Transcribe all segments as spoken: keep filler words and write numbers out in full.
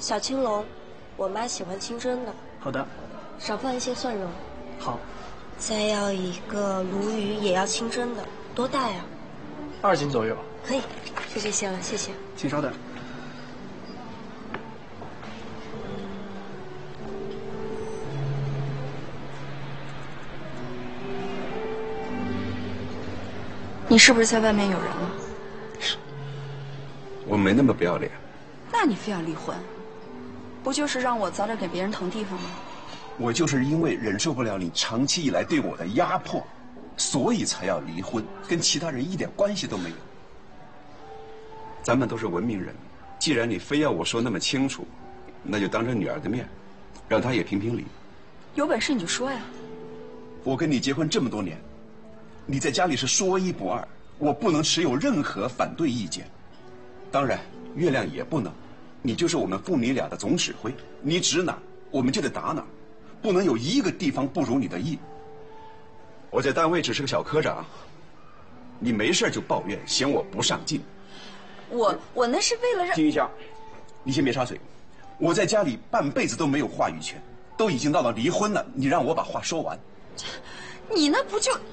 小青龙，我妈喜欢清蒸的。 好的。 少放一些蒜蓉。 好。 再要一个鲈鱼，也要清蒸的，多大呀？ 二斤左右。 可以，就这些了，谢谢。 请稍等。 你是不是在外面有人了？ 我没那么不要脸。 那你非要离婚，不就是让我早点给别人腾地方吗？ 我就是因为忍受不了你长期以来对我的压迫，所以才要离婚，跟其他人一点关系都没有。咱们都是文明人，既然你非要我说那么清楚，那就当着女儿的面，让她也评评理。 有本事你就说呀！ 我跟你结婚这么多年，你在家里是说一不二，我不能持有任何反对意见。当然，月亮也不能，你就是我们父女俩的总指挥，你指哪，我们就得打哪，不能有一个地方不如你的意。我在单位只是个小科长，你没事就抱怨，嫌我不上进。 我我那是为了让…… 听一下，你先别插嘴。我在家里半辈子都没有话语权，都已经到了离婚了，你让我把话说完。 你那不就……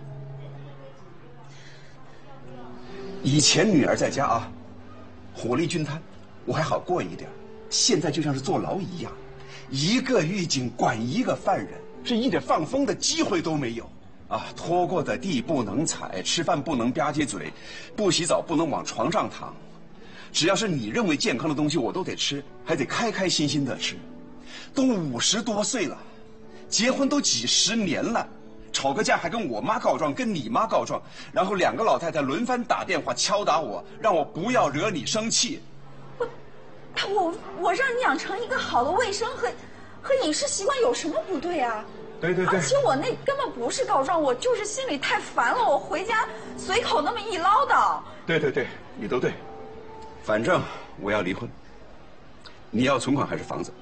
以前女儿在家啊，火力均摊，我还好过一点。现在就像是坐牢一样，一个狱警管一个犯人，是一点放风的机会都没有啊！拖过的地不能踩，吃饭不能吧唧嘴，不洗澡不能往床上躺。只要是你认为健康的东西，我都得吃，还得开开心心的吃。都五十多岁了，结婚都几十年了。吵个架还跟我妈告状，跟你妈告状，然后两个老太太轮番打电话敲打我，让我不要惹你生气。 我，我我让你养成一个好的卫生和和饮食习惯有什么不对啊？ 对对对。 而且我那根本不是告状，我就是心里太烦了，我回家随口那么一唠叨。 对对对，你都对。反正我要离婚。你要存款还是房子？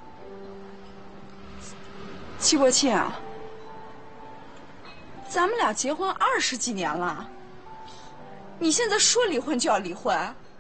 戚国庆啊。咱们俩结婚二十几年了，你现在说离婚就要离婚？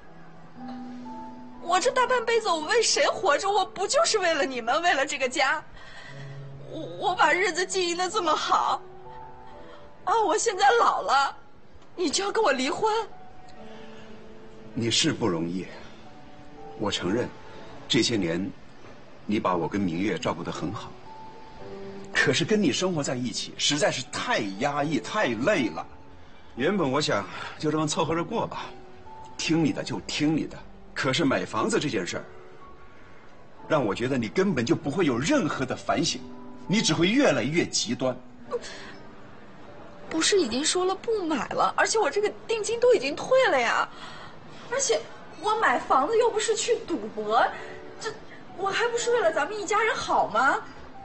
我这大半辈子我为谁活着？我不就是为了你们，为了这个家？我我把日子经营得这么好，啊，我现在老了，你就要跟我离婚？ 你是不容易，我承认，这些年，你把我跟明月照顾得很好。可是跟你生活在一起实在是太压抑太累了。原本我想就这么凑合着过吧，听你的就听你的。可是买房子这件事儿，让我觉得你根本就不会有任何的反省，你只会越来越极端。 不是已经说了不买了，而且我这个定金都已经退了呀。而且我买房子又不是去赌博，这我还不是为了咱们一家人好吗？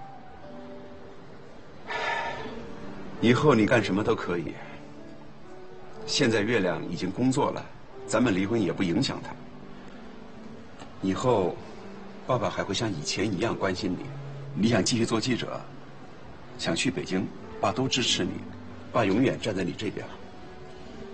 以后你干什么都可以。现在月亮已经工作了，咱们离婚也不影响他。以后，爸爸还会像以前一样关心你。你想继续做记者，想去北京，爸都支持你，爸永远站在你这边。